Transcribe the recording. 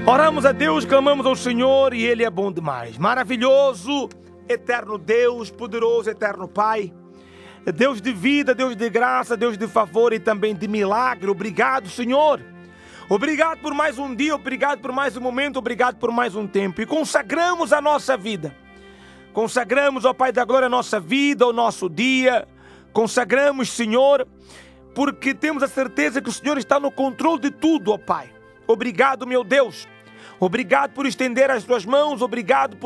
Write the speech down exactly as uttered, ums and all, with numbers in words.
Oramos a Deus, clamamos ao Senhor e Ele é bom demais. Maravilhoso, eterno Deus, poderoso, eterno Pai. Deus de vida, Deus de graça, Deus de favor e também de milagre. Obrigado, Senhor. Obrigado por mais um dia, obrigado por mais um momento, obrigado por mais um tempo. E consagramos a nossa vida. Consagramos, ó Pai da glória, a nossa vida, o nosso dia. Consagramos, Senhor, porque temos a certeza que o Senhor está no controle de tudo, ó Pai. Obrigado, meu Deus. Obrigado por estender as tuas mãos, obrigado por